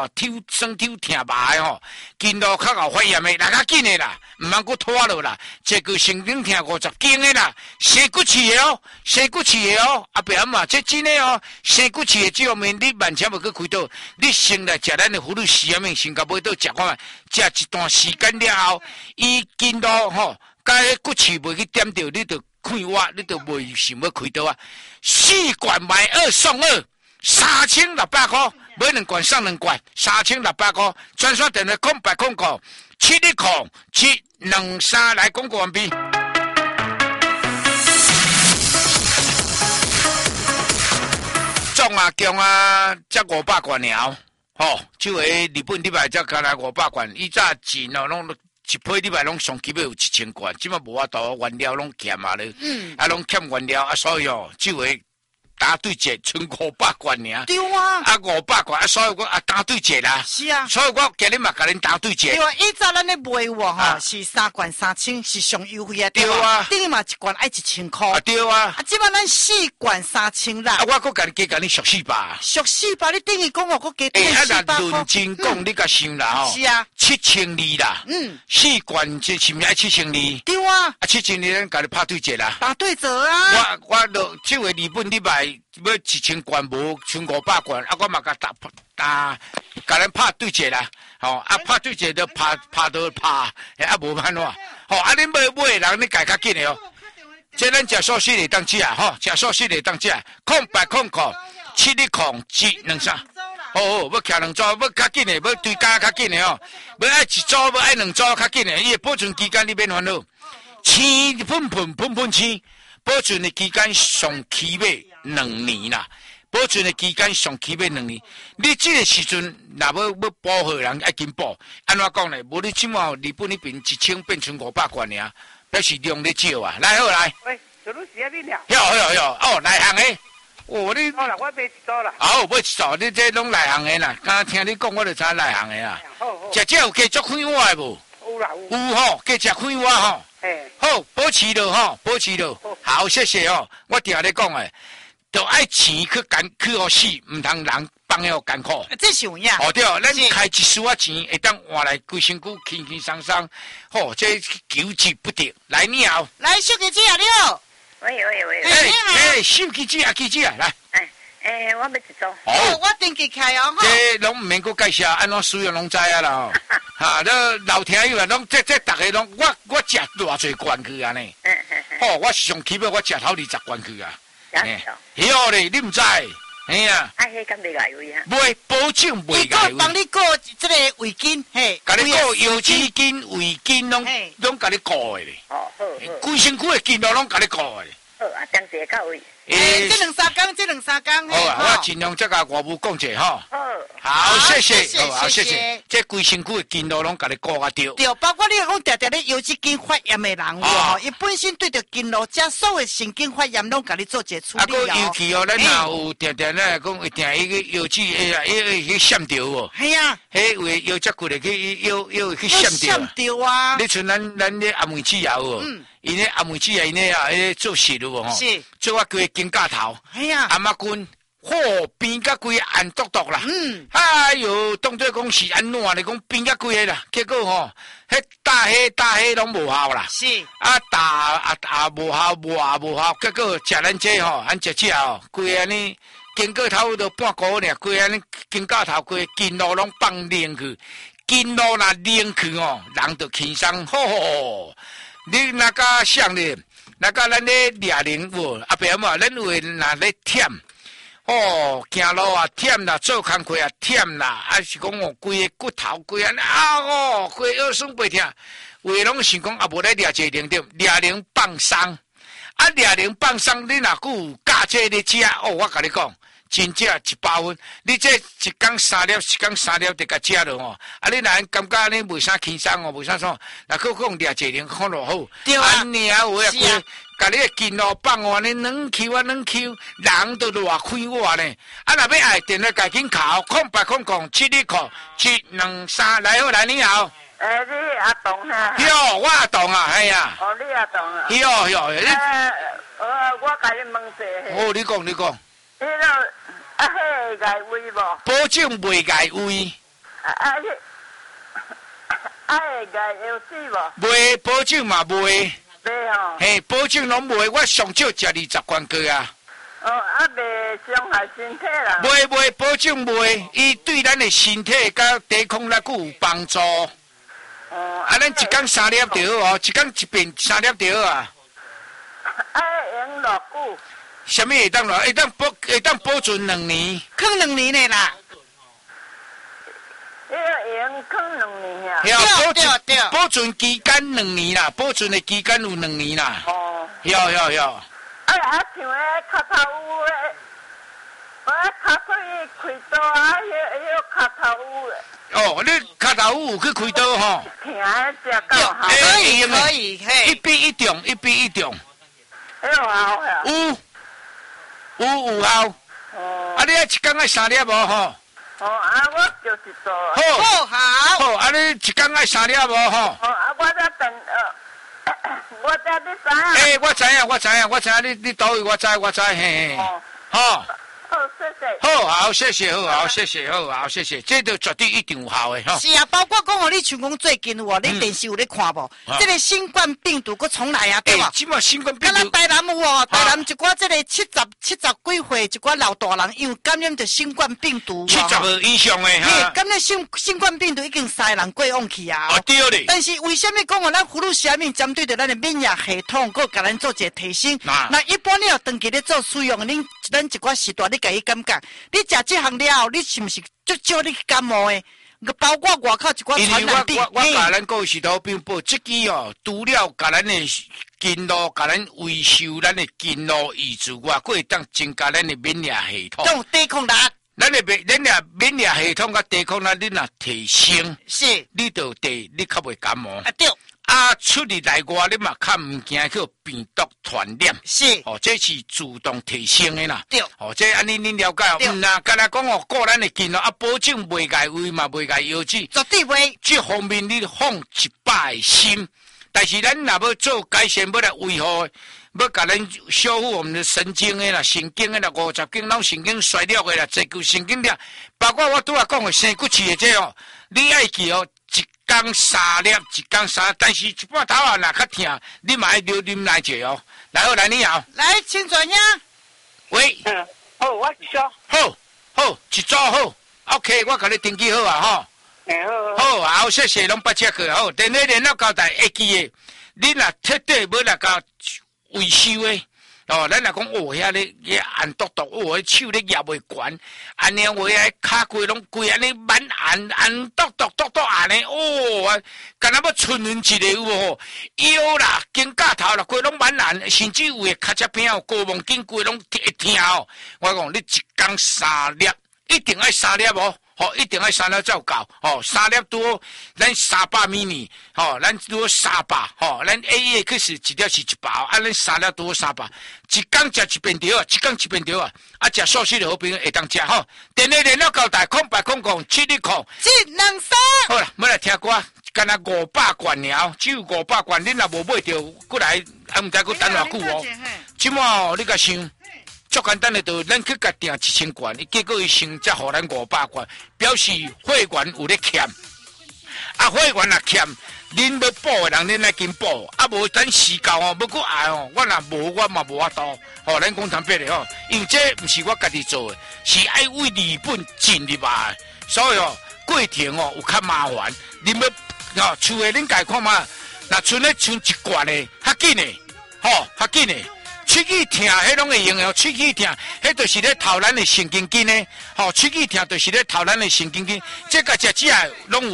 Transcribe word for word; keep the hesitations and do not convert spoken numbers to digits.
哦，抽酸抽疼麻的吼，筋络较有发炎的，来较紧的啦，唔通搁拖落啦。一个神经疼五十斤的啦，生骨刺的哦，生骨刺的哦，阿伯嘛，这真的哦，生骨刺的这方面你万千无去开刀，你先来食咱的葫芦丝啊面，先到尾倒食看，食一段时间了后，伊筋络吼，甲迄骨刺袂去点着，你就看我，你就袂想要开刀啊。四罐买二送二，三千六百块。买两罐送两罐，三千六百块。专线电话空白空九七一空七两三来广告完毕。种啊姜啊，才五百罐鸟，吼、哦，这回日本礼拜才开来五百罐，以早钱哦，拢一批礼拜拢上起码有一千罐，即马无法度，原料拢欠啊咧，嗯，啊拢欠原料啊，所以哦，这回。打对折，剩五百罐尔。 对啊， 啊五百罐，啊所以我啊打对折啦。 是啊， 所以我今日嘛甲恁打对折。 对啊，以早咱咧卖货吼，是三罐三千，是上优惠啊。 对啊， 等于嘛一罐爱一千块。 啊对啊， 啊，即摆咱四罐三千啦。 啊，我搁甲你加甲你俗四百。 俗四百，你等于讲我搁加多四百块。哎，啊，论真讲，你甲想啦吼。 是啊。 七千二啦。嗯。四罐这是毋是爱七千二？ 对啊。 啊，七千二咱甲你拍对折啦。 打对折啊。 我我落即回日本礼拜。要一千罐无，剩五百罐，啊，我嘛甲打打，甲咱拍对折啦，吼、哦，啊，拍对折就拍拍到拍，啊，无办法，吼、哦，啊，恁买买的人你改较紧的哦，这咱食素食的当食，吼，食素食的当食，空白空空，七一空七两三，哦哦，要徛两组，要较紧的，要对加较紧的哦，要爱一组，要爱两组较紧的，伊的保存期间你免烦恼，青喷喷喷喷青，保存的期间上起码。两年啦，保存的期间上起码两年。你这个时阵，若要要保好人，爱紧保。安怎讲呢？无你即马日本那边一千变成五百罐尔，表示量咧少啊。来好来。喂，做你时啊面了。哟哟哟，哦，内行诶。哦，你。好啦，我买一组啦。好，买一组，你这拢内行诶啦。刚刚听你讲，我就知内行诶啦。好好。食这有加足开碗诶无？有啦有。有吼，加食开碗吼。嘿。好，保持了吼，保持了。好，谢谢哦。我定咧讲诶。就爱钱去干去好死，唔通人帮要艰苦。 这是有影。 哦对，咱开一丝啊钱，会当换来规身躯轻轻松松。吼，这求之不得。来你好， 来小记者啊，你好。 喂喂喂。 哎哎，小记者啊，记者啊，来。 哎哎，我要一组。 哦，我登记开哦。 这拢唔免搁介绍，安怎使用拢知啊啦吼。哈，这老听友啊，拢这这大家拢，我我食偌济罐去啊呢。嗯嗯嗯。吼，我上起码我食头二十罐去啊。 哎， 晓咧，你唔知，哎呀， 啊，迄敢袂外围啊？ 袂保证袂外围。 伊帮你过这个围巾，嘿， 甲你过油纸巾、围巾拢拢甲你过的咧。哦好好。规身躯的筋络拢甲你过的咧。 好啊，当时到位。 诶，这两三工，这两三工。 好啊，我尽量再甲外务讲者吼。好。好，谢谢，好，谢谢。这规身躯的筋络拢甲你过啊掉。 对，包括你讲常常咧油脂筋发炎的人吼，伊本身对着筋络、加所有神经发炎拢甲你做一个处理哦。 啊，尤其哦，咱若有常常咧讲，一定迄个油脂诶啊，迄个去闪掉哦。 系啊。 迄为腰脊骨咧去腰腰去闪掉。 闪掉啊！ 你像咱咱咧阿妹子也有哦。嗯。伊咧阿妹子啊，伊咧啊，迄做事咯吼。是。做我叫金架头。哎呀，阿妈君，嚯，变甲规暗督督啦。嗯，哎哟，当作讲是安怎咧？讲变甲规个啦，结果吼，迄打迄打迄拢无效啦。是，啊打啊啊无效，无啊无效，结果食咱这吼，咱食这吼，规安尼经过头都半个尔，规安尼经过头规筋络拢放冷去，筋络若冷去哦，人就轻松吼吼。你那个想咧？那个咱咧掠人无，阿伯嘛，咱有诶若咧忝，哦，行路啊忝啦，做工课啊忝啦，还是讲哦，规个骨头规安啊哦，规腰酸背痛，为拢想讲啊，无咧掠一个零点，掠人放松，啊掠人放松，你若有加这咧食，哦，我甲你讲。真正一百分，你这一工三粒，一工三粒得甲食了吼。啊，你若感觉你袂啥轻松哦，袂啥爽，若佫讲掠一零看落好。对啊。安尼啊，有啊，甲你的筋络放完呢，软 Q 啊，软 Q，人都偌开活呢。啊，若要爱电话赶紧考，空白空空七二空七两三，来好来你好。 诶，你阿东哈？ 哟，我阿东啊，系啊。 哦，你阿东啊。 哟哟， 诶，呃，我甲你问者。 哦，你讲你讲。 迄个啊，迄个外围无？ 保证袂外围。 啊你，啊会个有水无？ 卖保证嘛卖， 卖哦。 嘿，保证拢卖，我上少食二十罐个啊。 哦，啊袂伤害身体啦。 卖卖保证卖，伊对咱的身体甲抵抗力佫有帮助。 哦。 啊，咱一天三粒就好哦，一天一遍三粒就好啊。 啊，用偌久？ 什么会当落？会当保会当保存两年， 放两年的啦。 迄个用放两年啊？ 对保对对存保存期间两年啦，保存的期间有两年啦。 哦。 有有有。 啊啊，像迄脚头有诶，我脚可以开刀啊，迄迄脚头有诶。 哦，你脚头有去开刀吼？ 疼诶，食够好。 可以可以，嘿。 一比一中，一比一中。 有效呀？ 有。有有效。 哦。 啊，你啊一天爱三粒无吼？ 哦啊，我就是做。 好。 好好。 好，啊你一天爱三粒无吼？ 哦啊，我才等呃，我才你知影。 诶，我知影，我知影，我知影，你你倒位我知，我知，嘿嘿。 哦。 好。 好，谢谢。 好好，谢谢，好好，谢谢，好好，谢谢，这都绝对一定有效的哈。 是啊，包括讲哦，你像讲最近有哦，你电视有咧看无？这个新冠病毒佫重来啊，对吧？ 即马新冠病毒。 敢若台南有哦，台南一寡这个七十七十几岁一寡老大人，因为感染着新冠病毒。 七十个以上的哈。 感染新新冠病毒已经塞人过往去啊。 哦，对嘞。 但是为什么讲哦，咱呼噜下面针对着咱的免疫系统，佫甲咱做一个提升？那一般你要长期咧做使用，恁咱一寡时段，你家己感觉？你食这项了后，你是不是足少你感冒的？包括外口一寡传染病。 因为我我我甲咱各位石头兵报，这支哦，除了甲咱的筋络，甲咱维修咱的筋络以之外，佫会当增加咱的免疫系统。 种抵抗力。 咱的免免疫免疫系统甲抵抗力，你若提升， 是， 你就得你较袂感冒。 啊对。 啊，出入内外你嘛较毋惊去病毒传染， 是， 哦，这是自动提升的啦。 对， 哦，这安尼恁了解哦？嗯啦，干来讲哦，个咱的筋咯，啊，保证袂改胃嘛，袂改腰子， 绝对袂。 这方面你放一百个心，但是咱若要做改善，要来维护，要甲咱修复我们的神经的啦、神经的啦、五十经脑神经衰弱的啦、这具神经了，包括我拄仔讲的生骨刺的这哦，你爱记哦。一天三粒，一天三，但是一半头啊，若较疼，你嘛爱留啉奶者哦。来好，来你好， 来，请转呀。 喂， 嗯，好，我一说。 好，好，一组好 ，OK， 我甲你登记好啊，吼。 哎，好。 好，好，谢谢，拢八只个好。电话联络交代会记的，你若彻底要来甲维修的。哦，咱若讲哦，遐咧咧按督督，哦，迄手咧压袂悬，安尼话遐骹规拢规安尼满按按督督督督安尼，哦，敢若要春运一个有无？腰啦、肩胛头啦，规拢满按，甚至有诶脚趾边哦、高望筋规拢会疼哦。我讲你一天三粒，一定爱三粒哦。哦，一定要三粒才有够，哦，三粒多，咱三百米呢，哦，咱多三百，哦，咱 A X 一粒是一百，啊，咱三粒多三百，一天食一遍条啊，一天一遍条啊，啊，食素食的好朋友会当食吼，电话联络交代空白空空七六空， 七两三。 好啦，要来听歌，干那五百罐了，只有五百罐，恁若无买着，过来，啊，毋知佫等偌久哦，即满哦，你甲想。足简单的，就咱去甲订一千罐，结果伊先才互咱五百罐，表示会员有咧欠。啊，会员若欠，恁要补的人恁来紧补，啊无等时到哦，要搁挨哦，我若无我嘛无法度。吼，咱讲坦白的吼，因为这毋是我家己做的，是爱为利本进入来，所以哦，过程哦有较麻烦。恁要吼，厝的恁家看嘛，若剩咧剩一罐的，较紧的，吼，较紧的。喙齿疼，迄拢会用的。喙齿疼，迄就是咧头咱的神经筋呢。吼，喙齿疼就是咧头咱的神经筋。这个食起来拢有。